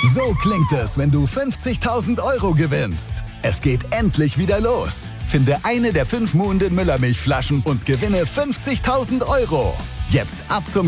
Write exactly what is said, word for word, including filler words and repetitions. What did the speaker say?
So klingt es, wenn du fünfzigtausend Euro gewinnst. Es geht endlich wieder los. Finde eine der fünf Muhnden Müllermilchflaschen und gewinne fünfzigtausend Euro. Jetzt ab zum